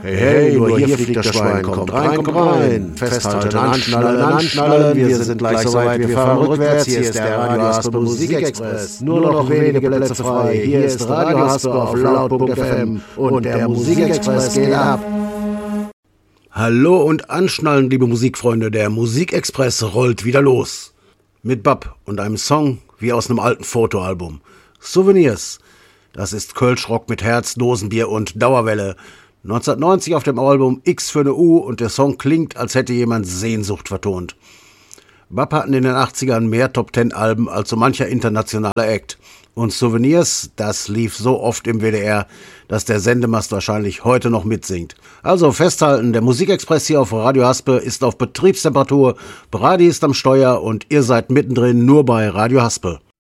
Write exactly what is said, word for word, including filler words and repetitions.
Hey, hey, nur hier fliegt das Schwein, kommt rein, kommt rein. Festhalten, anschnallen, anschnallen, wir sind gleich soweit, wir fahren rückwärts. Hier ist der Radio Haspe Musikexpress, nur noch wenige Plätze frei. Hier ist Radio Haspe auf laut Punkt F M und der Musikexpress geht ab. Hallo und anschnallen, liebe Musikfreunde, der Musikexpress rollt wieder los. Mit Bab und einem Song wie aus einem alten Fotoalbum. Souvenirs, das ist Kölschrock mit Herz, Dosenbier und Dauerwelle. neunzehnhundertneunzig auf dem Album X für eine U und der Song klingt, als hätte jemand Sehnsucht vertont. Bab hatten in den achtzigern mehr Top-Ten-Alben als so mancher internationaler Act. Und Souvenirs, das lief so oft im W D R, dass der Sendemast wahrscheinlich heute noch mitsingt. Also festhalten, der Musikexpress hier auf Radio Haspe ist auf Betriebstemperatur, Brady ist am Steuer und ihr seid mittendrin nur bei Radio Haspe.